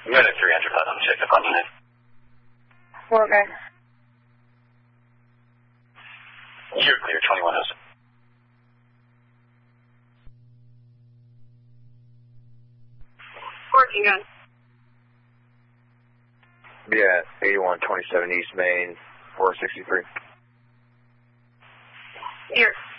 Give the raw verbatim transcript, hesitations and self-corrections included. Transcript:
Unit three hundred, let them check the on unit. Okay. You're clear, twenty-one oh seven. Working on. Yeah, eighty-one twenty-seven East Main, four sixty-three. Here.